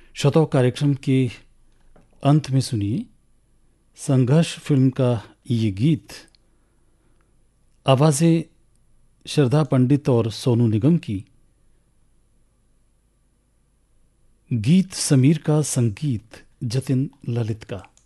श्रोताओं, कार्यक्रम के अंत में सुनिए संघर्ष फिल्म का ये गीत। आवाज़ें श्रद्धा पंडित और सोनू निगम की, गीत समीर का, संगीत जतिन ललित का।